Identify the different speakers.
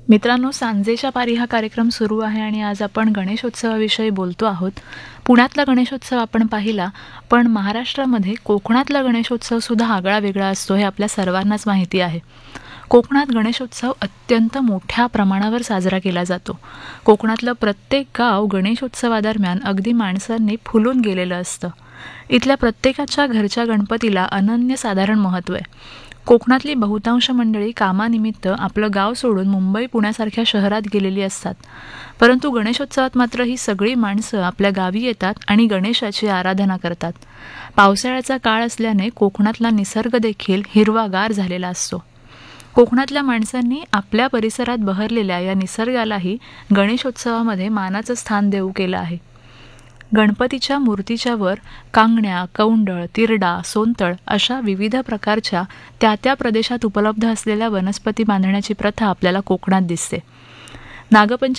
Speaker 1: मित्रांनो, सांजेच्या पारी हा कार्यक्रम सुरू आहे आणि आज आपण गणेशोत्सवाविषयी बोलतो आहोत. पुण्यातला गणेशोत्सव आपण पाहिला, पण महाराष्ट्रामध्ये कोकणातला गणेशोत्सवसुद्धा आगळा वेगळा असतो हे आपल्या सर्वांनाच माहिती आहे. कोकणात गणेशोत्सव अत्यंत मोठ्या प्रमाणावर साजरा केला जातो. कोकणातलं प्रत्येक गाव गणेशोत्सवादरम्यान अगदी माणसांनी फुलून गेलेलं असतं. इथल्या प्रत्येकाच्या घरच्या गणपतीला अनन्यसाधारण महत्त्व आहे. कोकणातली बहुतांश मंडळी कामानिमित्त आपलं गाव सोडून मुंबई पुण्यासारख्या शहरात गेलेली असतात. परंतु गणेशोत्सवात मात्र ही सगळी माणसं आपल्या गावी येतात आणि गणेशाची आराधना करतात. पावसाळ्याचा काळ असल्याने कोकणातला निसर्ग देखील हिरवागार झालेला असतो. कोकणातल्या माणसांनी आपल्या परिसरात बहरलेल्या या निसर्गालाही गणेशोत्सवामध्ये मानाचं स्थान देऊ केलं आहे. गणपतीच्या मूर्तीच्या वर कांगण्या, कौंडळ, तिरडा, सोनतळ अशा विविध प्रकारच्या त्या प्रदेशात उपलब्ध असलेल्या वनस्पती बांधण्याची प्रथा आपल्याला कोकणात दिसते.